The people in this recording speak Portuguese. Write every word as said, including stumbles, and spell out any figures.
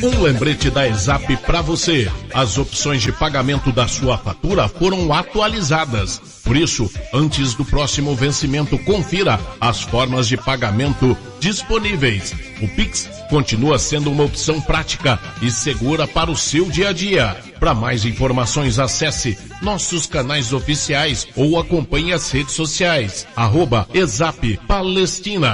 Um lembrete da ESAP para você. As opções de pagamento da sua fatura foram atualizadas. Por isso, antes do próximo vencimento, confira as formas de pagamento disponíveis. O Pix continua sendo uma opção prática e segura para o seu dia a dia. Para mais informações, acesse nossos canais oficiais ou acompanhe as redes sociais. Arroba ESAP Palestina.